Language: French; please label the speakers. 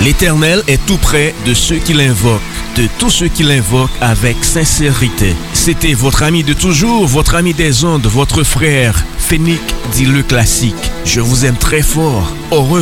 Speaker 1: L'Éternel est tout près de ceux qui l'invoquent, de tous ceux qui l'invoquent avec sincérité. C'était votre ami de toujours, votre ami des ondes, votre frère, Phénique dit le classique. Je vous aime très fort. Au revoir.